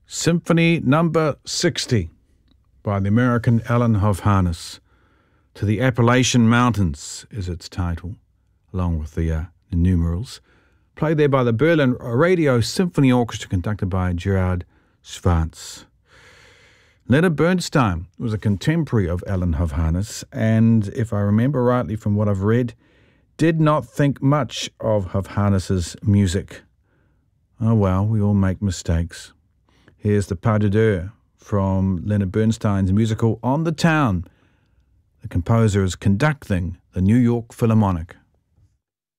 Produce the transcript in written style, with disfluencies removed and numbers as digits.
Symphony Number 60 by the American Alan Hovhaness. To the Appalachian Mountains is its title, along with the numerals. Played there by the Berlin Radio Symphony Orchestra, conducted by Gerard Schwartz. Leonard Bernstein was a contemporary of Alan Hovhaness, and if I remember rightly from what I've read, did not think much of Hovhaness's music. Oh well, we all make mistakes. Here's the pas de deux from Leonard Bernstein's musical On the Town. The composer is conducting the New York Philharmonic.